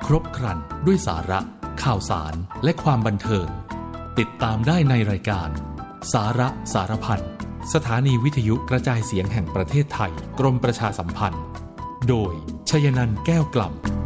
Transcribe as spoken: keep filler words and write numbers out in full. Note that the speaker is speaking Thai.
ครบครันด้วยสาระข่าวสารและความบันเทิงติดตามได้ในรายการสาระสารพันสถานีวิทยุกระจายเสียงแห่งประเทศไทยกรมประชาสัมพันธ์โดยชยนันท์แก้วกล่ำ